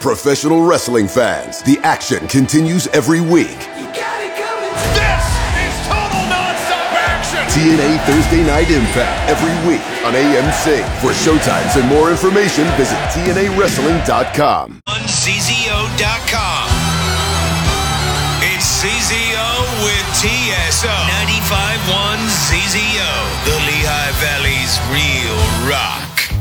professional wrestling fans. The action continues every week. You got it coming. This is total nonstop action. TNA Thursday Night Impact every week on AMC. For showtimes and more information, visit TNAWrestling.com. On CZO.com. It's CZO with TSO. 95.1 CZO. The Lehigh Valley's real rock.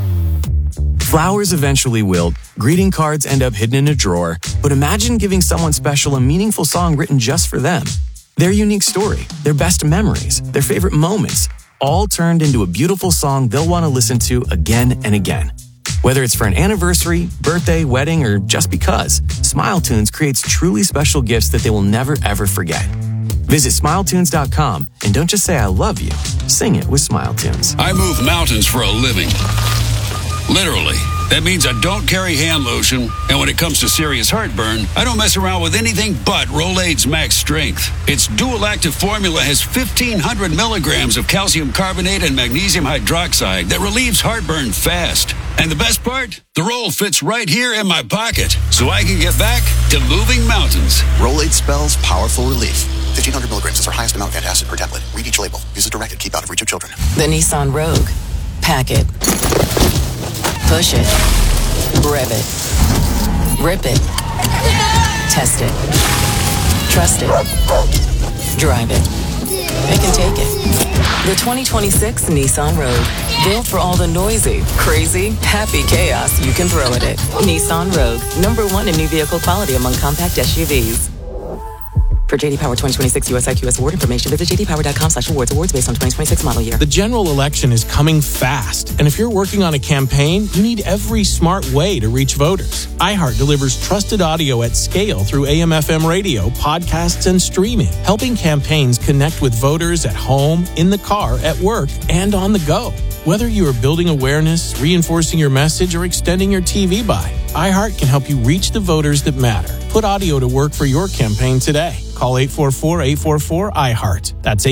Flowers eventually wilt, greeting cards end up hidden in a drawer, but imagine giving someone special a meaningful song written just for them. Their unique story, their best memories, their favorite moments, all turned into a beautiful song they'll want to listen to again and again. Whether it's for an anniversary, birthday, wedding, or just because, SmileTunes creates truly special gifts that they will never ever forget. Visit SmileTunes.com and don't just say I love you, sing it with SmileTunes. I move mountains for a living. Literally. That means I don't carry hand lotion, and when it comes to serious heartburn, I don't mess around with anything but Rolaids Max Strength. Its dual-active formula has 1,500 milligrams of calcium carbonate and magnesium hydroxide that relieves heartburn fast. And the best part? The roll fits right here in my pocket, so I can get back to moving mountains. Rolaids spells powerful relief. 1,500 milligrams is our highest amount of antacid per tablet. Read each label. Use as directed. Keep out of reach of children. The Nissan Rogue. Pack it. Push it. Rev it. Rip it. Test it. Trust it. Drive it. It can take it. The 2026 Nissan Rogue. Built for all the noisy, crazy, happy chaos you can throw at it. Nissan Rogue. #1 in new vehicle quality among compact SUVs. For J.D. Power 2026 US IQS award information, visit jdpower.com/awards. Awards based on 2026 model year. The general election is coming fast, and if you're working on a campaign, you need every smart way to reach voters. iHeart delivers trusted audio at scale through AM/FM radio, podcasts, and streaming, helping campaigns connect with voters at home, in the car, at work, and on the go. Whether you are building awareness, reinforcing your message, or extending your TV buy, iHeart can help you reach the voters that matter. Put audio to work for your campaign today. Call 844-844-iHeart. That's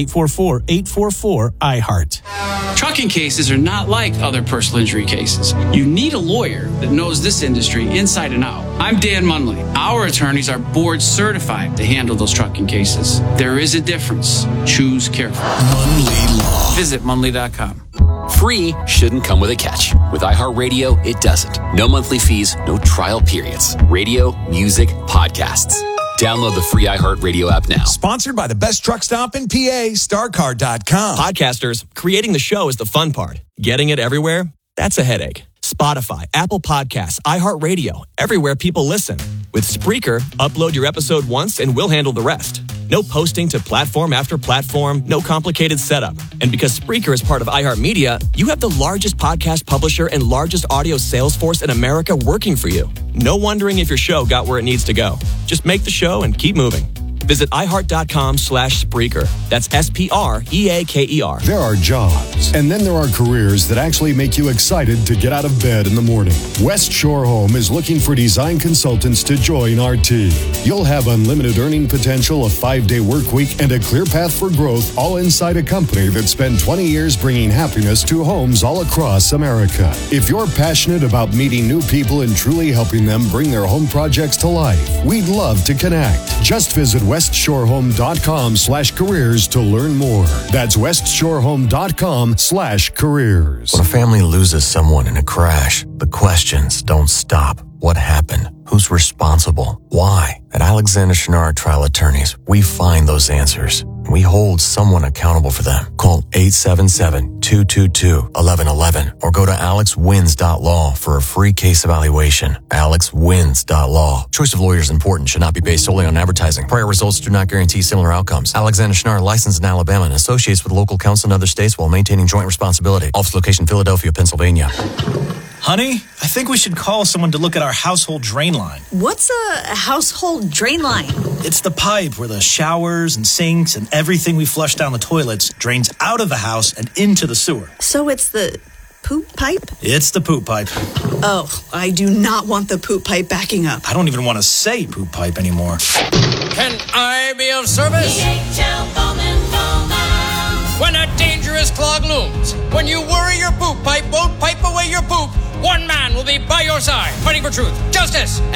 844-844-iHeart. Trucking cases are not like other personal injury cases. You need a lawyer that knows this industry inside and out. I'm Dan Munley. Our attorneys are board certified to handle those trucking cases. There is a difference. Choose carefully. Munley Law. Visit Munley.com. Free shouldn't come with a catch. With iHeartRadio, it doesn't. No monthly fees, no trial periods. Radio, music, podcasts. Download the free iHeartRadio app now. Sponsored by the best truck stop in PA, StarCar.com. Podcasters, creating the show is the fun part. Getting it everywhere? That's a headache. Spotify, Apple Podcasts, iHeartRadio, everywhere people listen. With Spreaker, upload your episode once and we'll handle the rest. No posting to platform after platform, no complicated setup. And because Spreaker is part of iHeartMedia, you have the largest podcast publisher and largest audio sales force in America working for you. No wondering if your show got where it needs to go. Just make the show and keep moving. Visit iHeart.com/Spreaker. That's SPREAKER. There are jobs, and then there are careers that actually make you excited to get out of bed in the morning. West Shore Home is looking for design consultants to join our team. You'll have unlimited earning potential, a 5-day work week, and a clear path for growth, all inside a company that spent 20 years bringing happiness to homes all across America. If you're passionate about meeting new people and truly helping them bring their home projects to life, we'd love to connect. Just visit westshorehome.com/careers to learn more. That's westshorehome.com/careers. When a family loses someone in a crash, the questions don't stop. What happened? Who's responsible? Why? At Alexander Shunnarah Trial Attorneys, we find those answers. We hold someone accountable for them. Call 877-222-1111 or go to alexwins.law for a free case evaluation. alexwins.law. Choice of lawyers is important. Should not be based solely on advertising. Prior results do not guarantee similar outcomes. Alexander Shunnarah, licensed in Alabama and associates with local counsel in other states while maintaining joint responsibility. Office location, Philadelphia, Pennsylvania. Honey, I think we should call someone to look at our household drain line. What's a household drain line? It's the pipe where the showers and sinks and everything we flush down the toilets drains out of the house and into the sewer. So it's the poop pipe? It's the poop pipe. Oh, I do not want the poop pipe backing up. I don't even want to say poop pipe anymore. Can I be of service? DHL Bowman Bowman. When a dangerous clog looms, when you worry your poop pipe won't pipe away your poop, one man will be by your side, fighting for truth, justice,